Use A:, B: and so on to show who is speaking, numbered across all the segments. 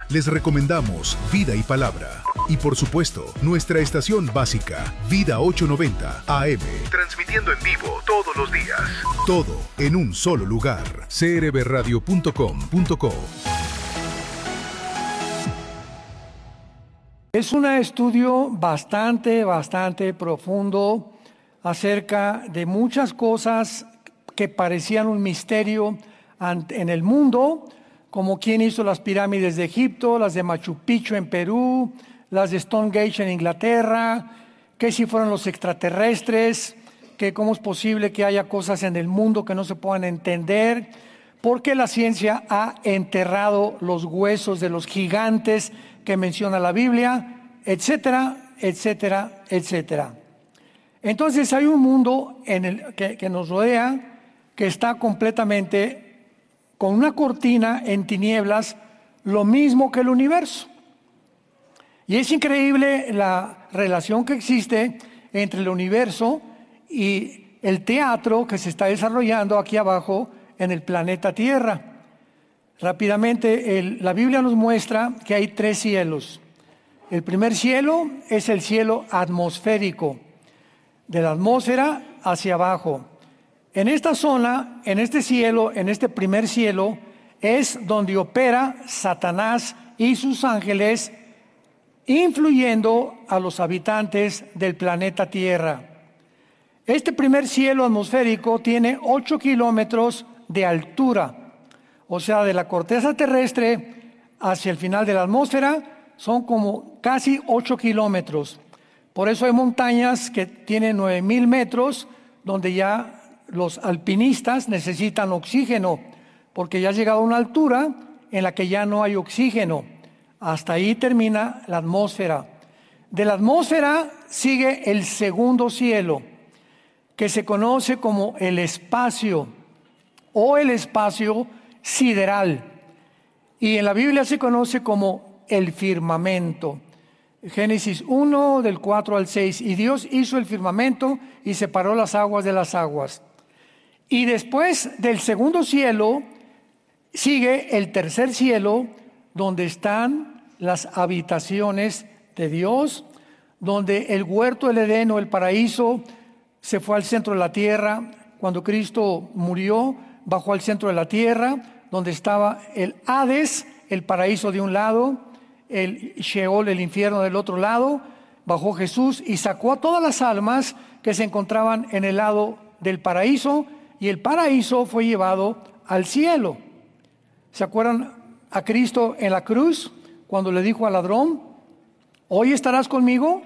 A: les recomendamos Vida y Palabra. Y por supuesto, nuestra estación básica, Vida 890 AM. Transmitiendo en vivo todos los días. Todo en un solo lugar. crbradio.com.co.
B: Es un estudio bastante profundo acerca de muchas cosas que parecían un misterio en el mundo, como quién hizo las pirámides de Egipto, las de Machu Picchu en Perú, las de Stonehenge en Inglaterra, que si fueron los extraterrestres, que cómo es posible que haya cosas en el mundo que no se puedan entender, porque la ciencia ha enterrado los huesos de los gigantes que menciona la Biblia, etcétera, etcétera, etcétera. Entonces hay un mundo que nos rodea que está completamente con una cortina en tinieblas, lo mismo que el universo. Y es increíble la relación que existe entre el universo y el teatro que se está desarrollando aquí abajo en el planeta Tierra. Rápidamente, la Biblia nos muestra que hay 3 cielos. El primer cielo es el cielo atmosférico, de la atmósfera hacia abajo. En esta zona, en este cielo, en este primer cielo, es donde opera Satanás y sus ángeles, influyendo a los habitantes del planeta Tierra. Este primer cielo atmosférico tiene 8 kilómetros de altura, o sea, de la corteza terrestre hacia el final de la atmósfera son como casi 8 kilómetros. Por eso hay montañas que tienen 9,000 metros, donde ya los alpinistas necesitan oxígeno, porque ya ha llegado a una altura en la que ya no hay oxígeno. Hasta ahí termina la atmósfera. De la atmósfera sigue el segundo cielo, que se conoce como el espacio o el espacio sideral. Y en la Biblia se conoce como el firmamento. Génesis 1, del 4 al 6. Y Dios hizo el firmamento y separó las aguas de las aguas. Y después del segundo cielo sigue el tercer cielo, donde están las habitaciones de Dios, donde el huerto del Edén o el paraíso se fue al centro de la tierra. Cuando Cristo murió, bajó al centro de la tierra, donde estaba el Hades, el paraíso de un lado, el Sheol, el infierno del otro lado. Bajó Jesús y sacó a todas las almas que se encontraban en el lado del paraíso, y el paraíso fue llevado al cielo. ¿Se acuerdan a Cristo en la cruz cuando le dijo al ladrón: hoy estarás conmigo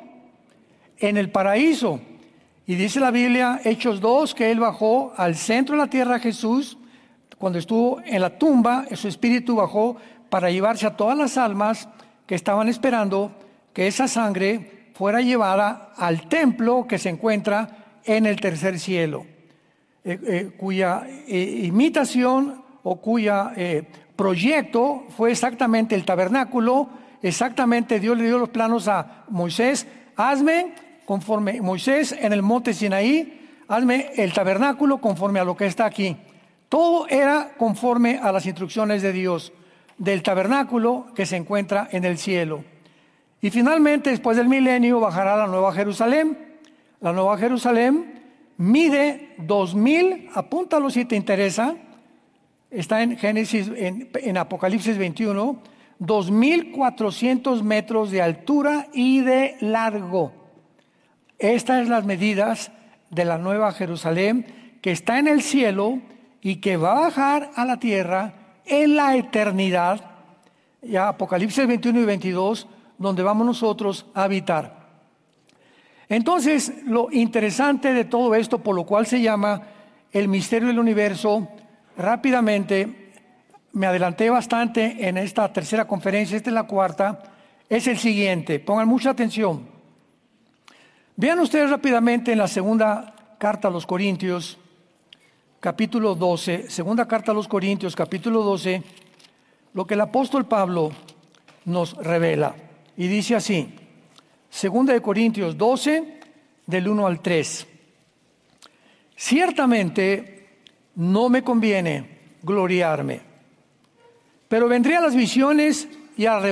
B: en el paraíso? Y dice la Biblia, Hechos 2, que Él bajó al centro de la tierra, Jesús, cuando estuvo en la tumba, su espíritu bajó para llevarse a todas las almas que estaban esperando que esa sangre fuera llevada al templo que se encuentra en el tercer cielo, cuya imitación o cuya proyecto fue exactamente el tabernáculo. Exactamente, Dios le dio los planos a Moisés: hazme conforme Moisés en el monte Sinaí, hazme el tabernáculo conforme a lo que está aquí. Todo era conforme a las instrucciones de Dios, del tabernáculo que se encuentra en el cielo. Y finalmente, después del milenio, bajará la Nueva Jerusalén. La Nueva Jerusalén mide 2,000, apúntalo si te interesa, está en Génesis, en Apocalipsis 21, 2,400 metros de altura y de largo. Estas son las medidas de la Nueva Jerusalén, que está en el cielo y que va a bajar a la tierra en la eternidad. Ya Apocalipsis 21 y 22, donde vamos nosotros a habitar. Entonces, lo interesante de todo esto, por lo cual se llama el misterio del universo, rápidamente, me adelanté bastante en esta tercera conferencia, esta es la cuarta, es el siguiente. Pongan mucha atención. Vean ustedes rápidamente en la segunda carta a los Corintios, capítulo 12, segunda carta a los Corintios, capítulo 12, lo que el apóstol Pablo nos revela. Y dice así, segunda de Corintios 12, del 1 al 3. Ciertamente no me conviene gloriarme, pero vendré a las visiones y a